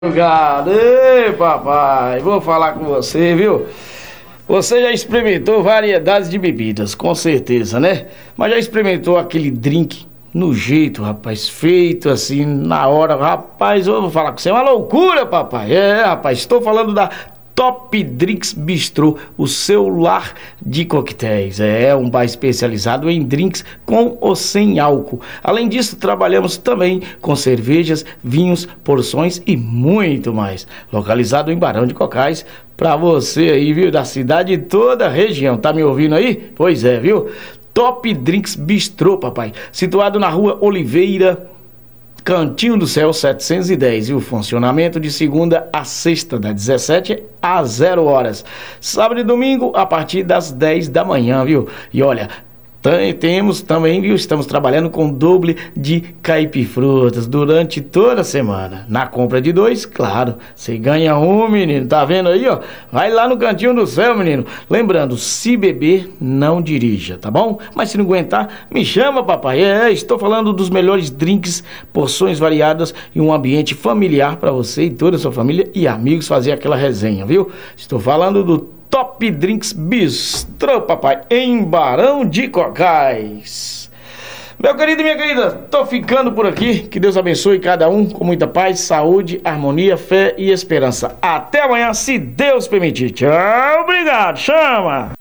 Obrigado. Ei, papai, vou falar com você, viu? Você já experimentou variedades de bebidas, com certeza, né? Mas já experimentou aquele drink no jeito, rapaz, feito assim, na hora. Rapaz, eu vou falar com você, é uma loucura, papai. Rapaz, estou falando da Top Drinks Bistrô, o seu lar de coquetéis. É um bar especializado em drinks com ou sem álcool. Além disso, trabalhamos também com cervejas, vinhos, porções e muito mais. Localizado em Barão de Cocais, pra você aí, viu, da cidade e toda a região. Tá me ouvindo aí? Pois é, viu? Top Drinks Bistrô, papai. Situado na rua Oliveira, Cantinho do Céu 710, e o funcionamento de segunda a sexta, das 17 às 0 horas. Sábado e domingo, a partir das 10 da manhã, viu? E olha, temos também, viu? Estamos trabalhando com doble de caipifrutas durante toda a semana. Na compra de dois, claro, você ganha um, menino. Tá vendo aí, ó? Vai lá no Cantinho do Céu, menino. Lembrando, se beber, não dirija, tá bom? Mas se não aguentar, me chama, papai. Estou falando dos melhores drinks, porções variadas e um ambiente familiar para você e toda a sua família e amigos fazer aquela resenha, viu? Estou falando do Top Drinks Bistrô, papai, em Barão de Cocais. Meu querido e minha querida, tô ficando por aqui. Que Deus abençoe cada um com muita paz, saúde, harmonia, fé e esperança. Até amanhã, se Deus permitir. Tchau, obrigado, chama!